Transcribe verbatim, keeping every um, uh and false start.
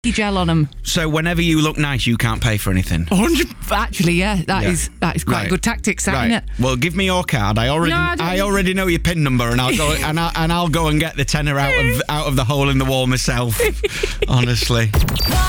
gel on them. So whenever you look nice, you can't pay for anything. one hundred Actually, yeah, that Yeah. is that is quite Right. a good tactic, that, Right. isn't it? Well, give me your card. I already, No, I don't- I already know your PIN number, and I'll go and I and I'll go and get the tenner out of out of the hole in the wall myself. Honestly.